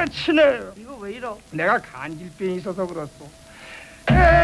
치네요. 이거 왜 이러? 내가 간질병이 있어서 그렇소.